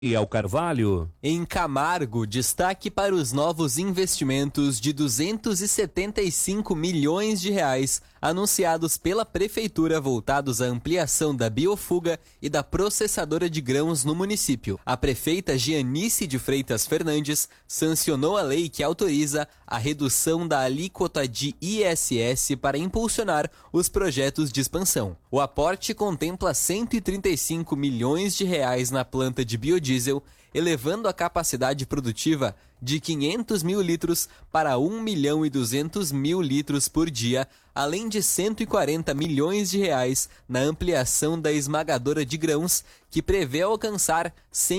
E ao Carvalho. Em Camargo, destaque para os novos investimentos de 275 milhões de reais anunciados pela Prefeitura voltados à ampliação da biofuga e da processadora de grãos no município. A prefeita Gianice de Freitas Fernandes sancionou a lei que autoriza a redução da alíquota de ISS para impulsionar os projetos de expansão. O aporte contempla 135 milhões de reais na planta de biodiesel, elevando a capacidade produtiva de 500 mil litros para 1 milhão e 200 mil litros por dia, além de 140 milhões de reais na ampliação da esmagadora de grãos, que prevê alcançar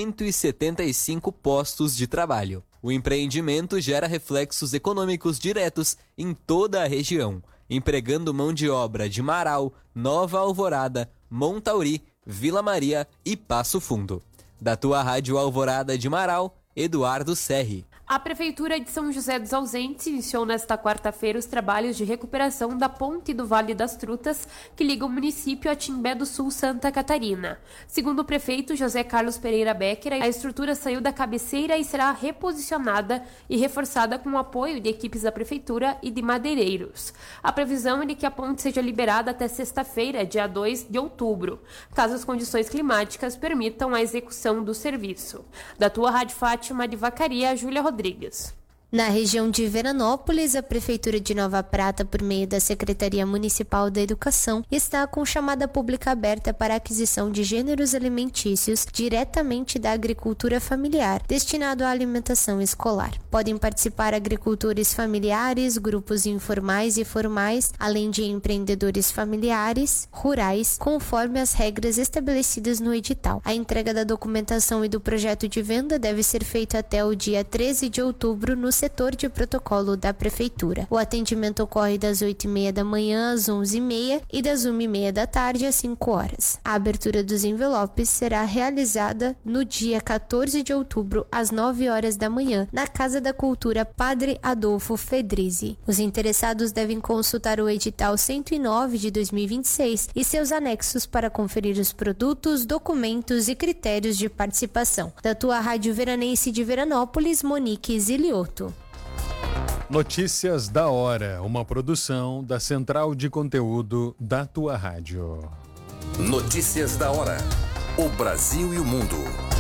175 postos de trabalho. O empreendimento gera reflexos econômicos diretos em toda a região, empregando mão de obra de Marau, Nova Alvorada, Montauri, Vila Maria e Passo Fundo. Da tua Rádio Alvorada de Marau, Eduardo Serri. A Prefeitura de São José dos Ausentes iniciou nesta quarta-feira os trabalhos de recuperação da ponte do Vale das Trutas, que liga o município a Timbé do Sul, Santa Catarina. Segundo o prefeito José Carlos Pereira Becker, a estrutura saiu da cabeceira e será reposicionada e reforçada com o apoio de equipes da Prefeitura e de madeireiros. A previsão é de que a ponte seja liberada até sexta-feira, dia 2 de outubro, caso as condições climáticas permitam a execução do serviço. Da tua Rádio Fátima de Vacaria, Júlia Rodrigues. Na região de Veranópolis, a Prefeitura de Nova Prata, por meio da Secretaria Municipal da Educação, está com chamada pública aberta para a aquisição de gêneros alimentícios diretamente da agricultura familiar, destinado à alimentação escolar. Podem participar agricultores familiares, grupos informais e formais, além de empreendedores familiares, rurais, conforme as regras estabelecidas no edital. A entrega da documentação e do projeto de venda deve ser feita até o dia 13 de outubro no setor de protocolo da Prefeitura. O atendimento ocorre das 8h30 da manhã às 11h30 e das 1h30 da tarde às 5 horas. A abertura dos envelopes será realizada no dia 14 de outubro às 9 horas da manhã na Casa da Cultura Padre Adolfo Fedrizi. Os interessados devem consultar o edital 109 de 2026 e seus anexos para conferir os produtos, documentos e critérios de participação. Da tua Rádio Veranense de Veranópolis, Monique Zilioto. Notícias da hora, uma produção da Central de Conteúdo da tua rádio. Notícias da hora. O Brasil e o mundo